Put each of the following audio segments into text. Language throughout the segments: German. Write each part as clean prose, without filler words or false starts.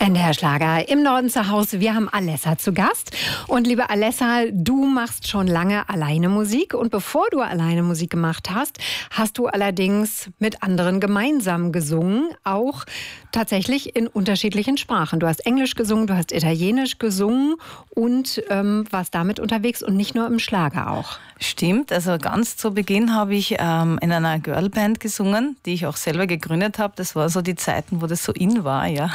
NDR Schlager im Norden zu Hause. Wir haben Alessa zu Gast. Und liebe Alessa, du machst schon lange alleine Musik. Und bevor du alleine Musik gemacht hast, hast du allerdings mit anderen gemeinsam gesungen. Auch tatsächlich in unterschiedlichen Sprachen. Du hast Englisch gesungen, du hast Italienisch gesungen und warst damit unterwegs und nicht nur im Schlager auch. Stimmt, also ganz zu Beginn habe ich in einer Girlband gesungen, die ich auch selber gegründet habe. Das war so die Zeiten, wo das so in war, ja.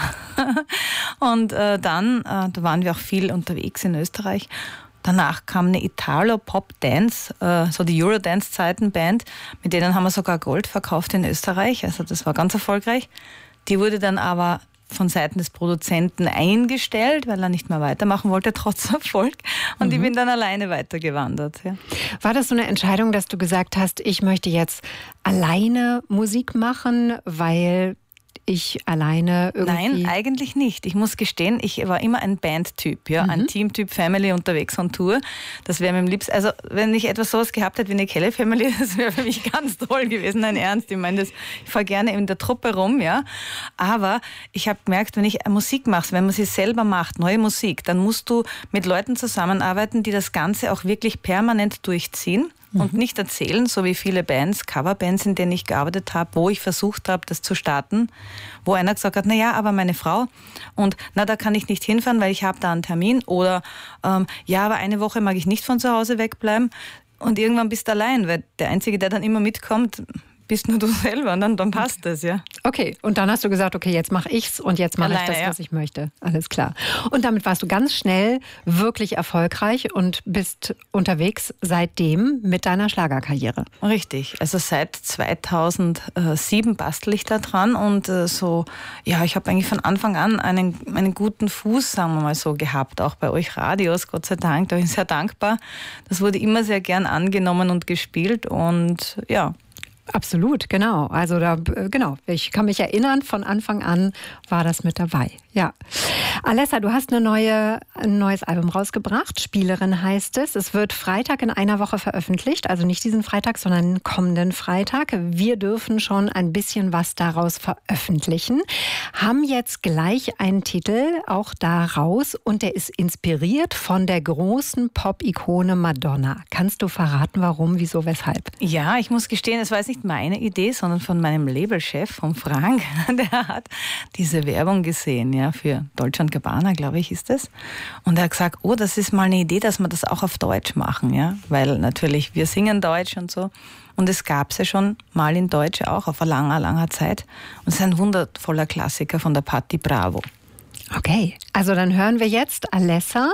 Und dann, da waren wir auch viel unterwegs in Österreich. Danach kam eine Italo-Pop-Dance, so die Eurodance-Zeiten-Band. Mit denen haben wir sogar Gold verkauft in Österreich. Also das war ganz erfolgreich. Die wurde dann aber von Seiten des Produzenten eingestellt, weil er nicht mehr weitermachen wollte, trotz Erfolg. Und ich bin dann alleine weitergewandert. Ja. War das so eine Entscheidung, dass du gesagt hast, ich möchte jetzt alleine Musik machen, weil ich alleine irgendwie... Nein, eigentlich nicht. Ich muss gestehen, ich war immer ein Bandtyp, ja, ein Teamtyp, Family unterwegs on Tour. Das wäre mir am liebsten, also wenn ich etwas sowas gehabt hätte wie eine Kelly Family, das wäre für mich ganz toll gewesen, nein, ernst. Ich meine, ich fahre gerne in der Truppe rum, ja. Aber ich habe gemerkt, wenn ich Musik mache, wenn man sie selber macht, neue Musik, dann musst du mit Leuten zusammenarbeiten, die das Ganze auch wirklich permanent durchziehen. Und nicht erzählen, so wie viele Bands, Coverbands, in denen ich gearbeitet habe, wo ich versucht habe, das zu starten, wo einer gesagt hat, na ja, aber meine Frau und na, da kann ich nicht hinfahren, weil ich habe da einen Termin oder ja, aber eine Woche mag ich nicht von zu Hause wegbleiben und irgendwann bist du allein, weil der Einzige, der dann immer mitkommt, bist nur du selber und dann passt das, ja. Okay, und dann hast du gesagt, okay, jetzt mache ich's und jetzt mache ich das, was ich möchte. Alles klar. Und damit warst du ganz schnell wirklich erfolgreich und bist unterwegs seitdem mit deiner Schlagerkarriere. Richtig. Also seit 2007 bastel ich da dran und so, ja, ich habe eigentlich von Anfang an einen guten Fuß, sagen wir mal so, gehabt, auch bei euch Radios, Gott sei Dank, da bin ich sehr dankbar. Das wurde immer sehr gern angenommen und gespielt und ja. Absolut, genau. Also genau. Ich kann mich erinnern, von Anfang an war das mit dabei. Ja. Alessa, du hast ein neues Album rausgebracht. Spielerin heißt es. Es wird Freitag in einer Woche veröffentlicht. Also nicht diesen Freitag, sondern kommenden Freitag. Wir dürfen schon ein bisschen was daraus veröffentlichen. Haben jetzt gleich einen Titel auch daraus und der ist inspiriert von der großen Pop-Ikone Madonna. Kannst du verraten, warum, wieso, weshalb? Ja, ich muss gestehen, es war jetzt nicht meine Idee, sondern von meinem Labelchef, von Frank. Der hat diese Werbung gesehen, ja, für Dolce & Gabbana, glaube ich, ist es. Und er hat gesagt, oh, das ist mal eine Idee, dass wir das auch auf Deutsch machen, ja, weil natürlich wir singen Deutsch und so. Und es gab es ja schon mal in Deutsch auch, auf eine langer Zeit. Und es ist ein wundervoller Klassiker von der Patti Bravo. Okay, also dann hören wir jetzt Alessa,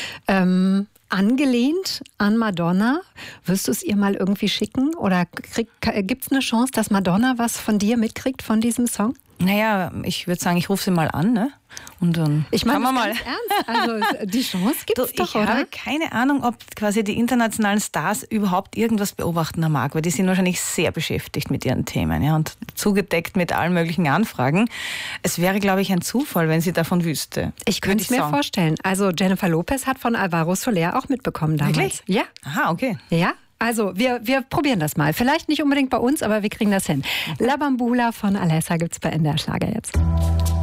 angelehnt an Madonna. Wirst du es ihr mal irgendwie schicken? Oder gibt es eine Chance, dass Madonna was von dir mitkriegt von diesem Song? Naja, ich würde sagen, ich rufe sie mal an, ne? Und dann ich meine, mal. Ernst? Also die Chance gibt es doch, ich oder? Ich habe keine Ahnung, ob quasi die internationalen Stars überhaupt irgendwas beobachten am Markt, weil die sind wahrscheinlich sehr beschäftigt mit ihren Themen, ja, und zugedeckt mit allen möglichen Anfragen. Es wäre, glaube ich, ein Zufall, wenn sie davon wüsste. Ich könnte es mir vorstellen. Also Jennifer Lopez hat von Alvaro Soler auch mitbekommen damals. Wirklich? Ja. Aha, okay. Ja. Also, wir probieren das mal. Vielleicht nicht unbedingt bei uns, aber wir kriegen das hin. La Bambula von Alessa gibt's bei NDR Schlager jetzt.